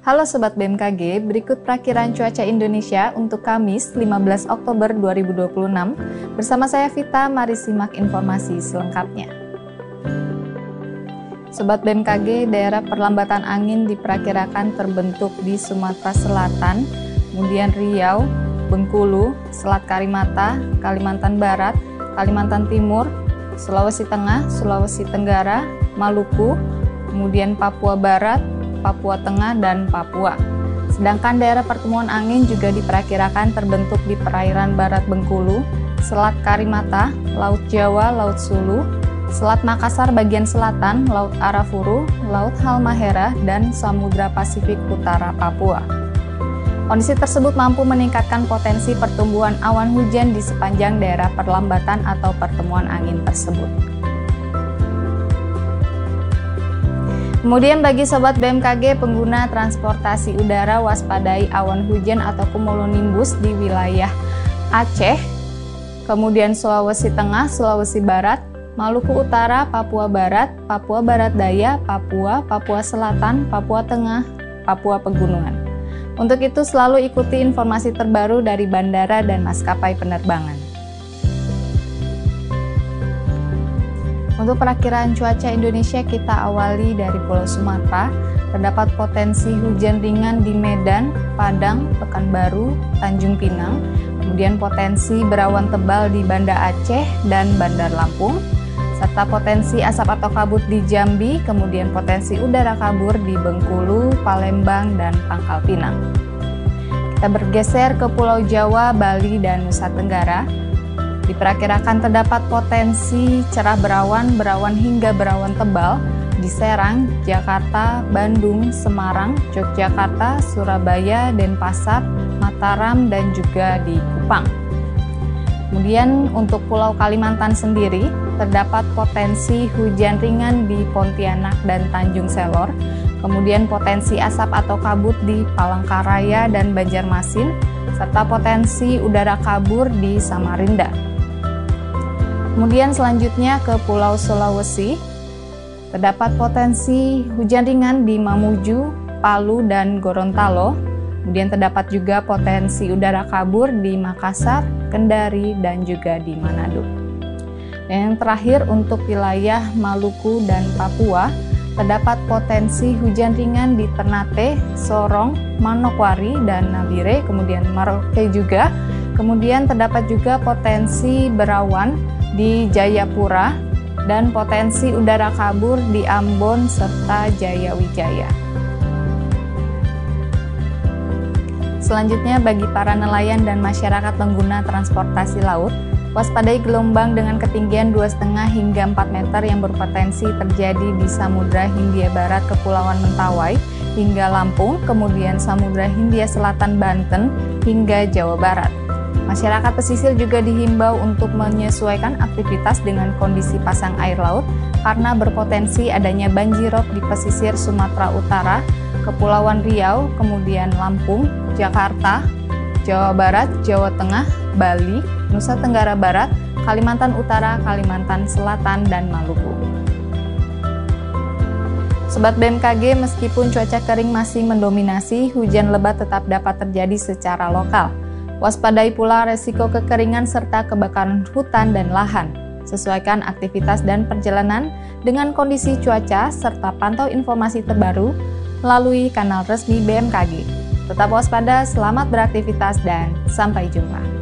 Halo Sobat BMKG, berikut perakiran cuaca Indonesia untuk Kamis 15 Oktober 2026. Bersama saya Vita, mari simak informasi selengkapnya. Sobat BMKG, daerah perlambatan angin diperkirakan terbentuk di Sumatera Selatan, kemudian Riau, Bengkulu, Selat Karimata, Kalimantan Barat, Kalimantan Timur, Sulawesi Tengah, Sulawesi Tenggara, Maluku, kemudian Papua Barat, Papua Tengah, dan Papua. Sedangkan daerah pertemuan angin juga diperkirakan terbentuk di perairan barat Bengkulu, Selat Karimata, Laut Jawa, Laut Sulu, Selat Makassar bagian selatan, Laut Arafuru, Laut Halmahera, dan Samudra Pasifik Utara Papua. Kondisi tersebut mampu meningkatkan potensi pertumbuhan awan hujan di sepanjang daerah perlambatan atau pertemuan angin tersebut. Kemudian bagi Sobat BMKG pengguna transportasi udara, waspadai awan hujan atau cumulonimbus di wilayah Aceh, kemudian Sulawesi Tengah, Sulawesi Barat, Maluku Utara, Papua Barat, Papua Barat Daya, Papua, Papua Selatan, Papua Tengah, Papua Pegunungan. Untuk itu selalu ikuti informasi terbaru dari bandara dan maskapai penerbangan. Untuk perakiran cuaca Indonesia kita awali dari Pulau Sumatera. Terdapat potensi hujan ringan di Medan, Padang, Pekanbaru, Tanjung Pinang. Kemudian potensi berawan tebal di Banda Aceh dan Bandar Lampung. Serta potensi asap atau kabut di Jambi, kemudian potensi udara kabur di Bengkulu, Palembang, dan Pangkal Pinang. Kita bergeser ke Pulau Jawa, Bali, dan Nusa Tenggara. Diperkirakan terdapat potensi cerah berawan hingga berawan tebal di Serang, Jakarta, Bandung, Semarang, Yogyakarta, Surabaya, Denpasar, Mataram, dan juga di Kupang. Kemudian untuk Pulau Kalimantan sendiri, terdapat potensi hujan ringan di Pontianak dan Tanjung Selor, kemudian potensi asap atau kabut di Palangkaraya dan Banjarmasin, serta potensi udara kabur di Samarinda. Kemudian selanjutnya ke Pulau Sulawesi, terdapat potensi hujan ringan di Mamuju, Palu, dan Gorontalo. Kemudian terdapat juga potensi udara kabur di Makassar, Kendari, dan juga di Manado. Dan yang terakhir untuk wilayah Maluku dan Papua, terdapat potensi hujan ringan di Ternate, Sorong, Manokwari, dan Nabire, kemudian Merauke juga. Kemudian terdapat juga potensi berawan di Jayapura dan potensi udara kabur di Ambon serta Jayawijaya. Selanjutnya bagi para nelayan dan masyarakat pengguna transportasi laut, waspadai gelombang dengan ketinggian 2,5 hingga 4 meter yang berpotensi terjadi di Samudra Hindia Barat Kepulauan Mentawai hingga Lampung, kemudian Samudra Hindia Selatan Banten hingga Jawa Barat. Masyarakat pesisir juga dihimbau untuk menyesuaikan aktivitas dengan kondisi pasang air laut karena berpotensi adanya banjirop di pesisir Sumatera Utara, Kepulauan Riau, kemudian Lampung, Jakarta, Jawa Barat, Jawa Tengah, Bali, Nusa Tenggara Barat, Kalimantan Utara, Kalimantan Selatan, dan Maluku. Sobat BMKG, meskipun cuaca kering masih mendominasi, hujan lebat tetap dapat terjadi secara lokal. Waspadai pula resiko kekeringan serta kebakaran hutan dan lahan. Sesuaikan aktivitas dan perjalanan dengan kondisi cuaca serta pantau informasi terbaru melalui kanal resmi BMKG. Tetap waspada, selamat beraktivitas, dan sampai jumpa.